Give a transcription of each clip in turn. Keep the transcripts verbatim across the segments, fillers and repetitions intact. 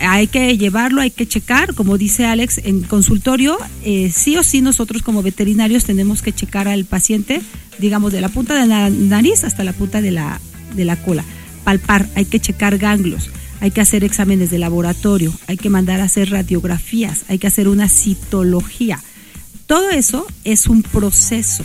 hay que llevarlo, hay que checar, como dice Alex, en consultorio, eh, sí o sí nosotros como veterinarios tenemos que checar al paciente, digamos, de la punta de la nariz hasta la punta de la, de la cola, palpar, hay que checar ganglios, hay que hacer exámenes de laboratorio, hay que mandar a hacer radiografías, hay que hacer una citología. Todo eso es un proceso.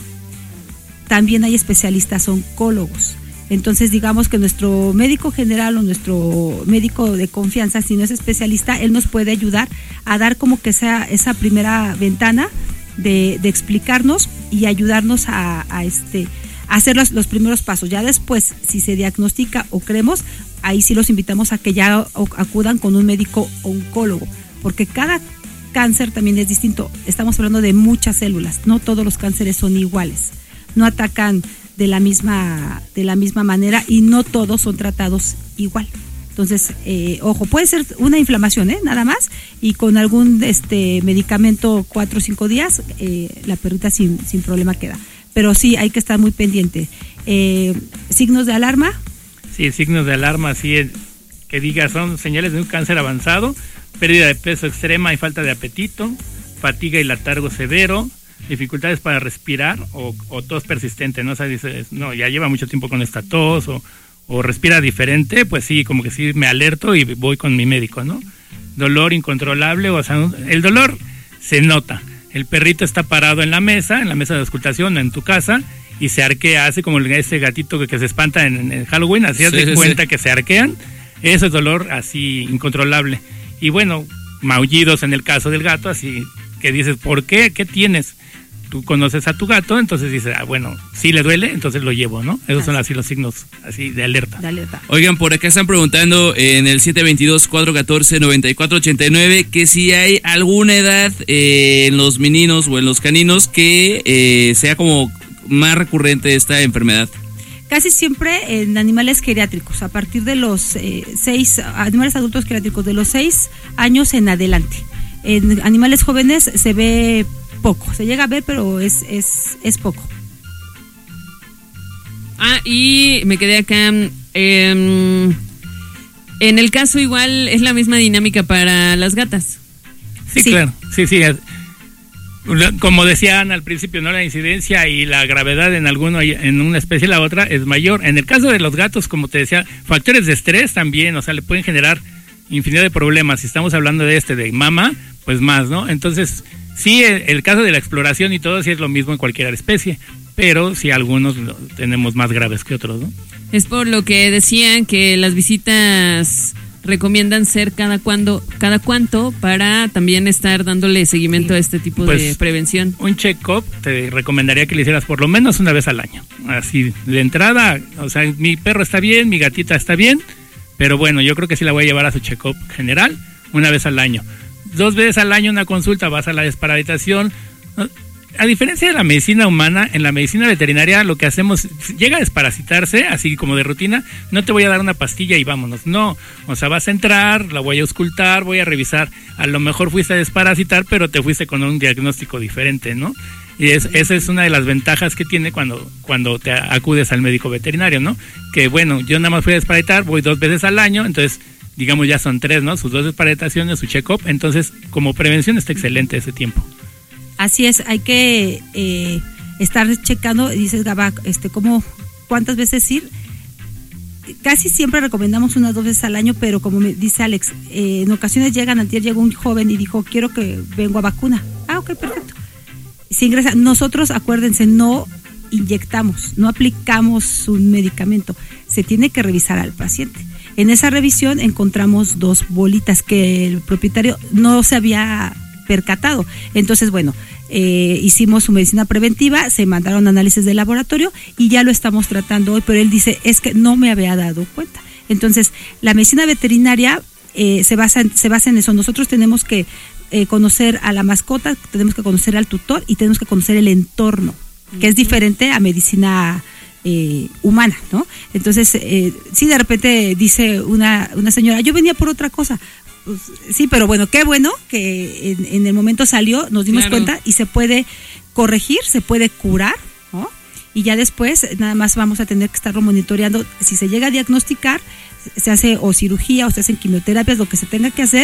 También hay especialistas oncólogos. Entonces, digamos que nuestro médico general o nuestro médico de confianza, si no es especialista, él nos puede ayudar a dar como que sea esa primera ventana de, de explicarnos y ayudarnos a, a, este, a hacer los, los primeros pasos. Ya después, si se diagnostica o creemos, ahí sí los invitamos a que ya acudan con un médico oncólogo, porque cada cáncer también es distinto. Estamos hablando de muchas células, no todos los cánceres son iguales, no atacan de la misma de la misma manera y no todos son tratados igual. Entonces, eh, ojo, puede ser una inflamación, ¿eh? Nada más, y con algún este medicamento cuatro o cinco días, eh, la perrita sin, sin problema queda. Pero sí, hay que estar muy pendiente. Eh, ¿Signos de alarma? Sí, signos de alarma, sí, que diga, son señales de un cáncer avanzado, pérdida de peso extrema y falta de apetito, fatiga y letargo severo, dificultades para respirar o, o tos persistente, ¿no? O sea, dices, no, ya lleva mucho tiempo con esta tos o, o respira diferente, pues sí, como que sí me alerto y voy con mi médico, ¿no? Dolor incontrolable, o sea, el dolor se nota. El perrito está parado en la mesa, en la mesa de auscultación, en tu casa, y se arquea, hace como ese gatito que, que se espanta en, en Halloween, así sí, haz de sí, cuenta sí. que se arquean, eso es dolor así incontrolable. Y bueno, maullidos en el caso del gato, así que dices, ¿por qué? ¿Qué tienes? Tú conoces a tu gato, entonces dices, ah, bueno, si le duele, entonces lo llevo, ¿no? Esos así. Son así los signos así de alerta. de alerta. Oigan, por acá están preguntando en el siete dos dos, cuatro uno cuatro, nueve cuatro ocho nueve que si hay alguna edad eh, en los meninos o en los caninos que eh, sea como más recurrente esta enfermedad. Casi siempre en animales geriátricos, a partir de los eh, seis, animales adultos geriátricos, de los seis años en adelante. En animales jóvenes se ve poco, se llega a ver, pero es es es poco. Ah, y me quedé acá. Eh, en el caso igual es la misma dinámica para las gatas. Sí, sí. claro, sí, sí. Como decía Ana al principio, no, la incidencia y la gravedad en alguno, en una especie y la otra es mayor. En el caso de los gatos, como te decía, factores de estrés también, o sea, le pueden generar infinidad de problemas. Si estamos hablando de este de mama, pues más, ¿no? Entonces, sí, el, el caso de la exploración y todo sí es lo mismo en cualquier especie, pero sí algunos lo tenemos más graves que otros, ¿no? Es por lo que decían que las visitas recomiendan ser cada cuando, cada cuánto para también estar dándole seguimiento sí. a este tipo pues, de prevención. Un check-up te recomendaría que le hicieras por lo menos una vez al año. Así, de entrada, o sea, mi perro está bien, mi gatita está bien, pero bueno, yo creo que sí la voy a llevar a su check-up general una vez al año. Dos veces al año una consulta, vas a la desparasitación. A diferencia de la medicina humana, en la medicina veterinaria lo que hacemos, llega a desparasitarse, así como de rutina, no te voy a dar una pastilla y vámonos, no, o sea, vas a entrar, la voy a auscultar, voy a revisar, a lo mejor fuiste a desparasitar, pero te fuiste con un diagnóstico diferente, ¿no? Y es, esa es una de las ventajas que tiene cuando, cuando te acudes al médico veterinario, ¿no? Que bueno, yo nada más fui a desparasitar, voy dos veces al año, entonces, digamos ya son tres, ¿no? Sus dos desparasitaciones, su check-up, entonces como prevención está excelente ese tiempo. Así es, hay que eh, estar checando, dices Gaba, este, ¿cómo, cuántas veces ir? Casi siempre recomendamos unas dos veces al año, pero como me dice Alex, eh, en ocasiones llegan, antier llegó un joven y dijo, quiero que vengo a vacuna. Ah, ok, perfecto. Se ingresa. Nosotros, acuérdense, no inyectamos, no aplicamos un medicamento, se tiene que revisar al paciente. En esa revisión encontramos dos bolitas que el propietario no se había percatado. Entonces, bueno, eh, hicimos su medicina preventiva, se mandaron análisis de laboratorio y ya lo estamos tratando hoy, pero él dice, es que no me había dado cuenta. Entonces, la medicina veterinaria eh, se basa en, se basa en eso. Nosotros tenemos que eh, conocer a la mascota, tenemos que conocer al tutor y tenemos que conocer el entorno, que es diferente a medicina eh, humana, ¿no? Entonces, eh, si de repente dice una, una señora, yo venía por otra cosa. Pues, sí, pero bueno, qué bueno que en, en el momento salió, nos dimos claro. cuenta y se puede corregir, se puede curar, ¿no? Y ya después nada más vamos a tener que estarlo monitoreando. Si se llega a diagnosticar, se hace o cirugía o se hacen quimioterapias, lo que se tenga que hacer.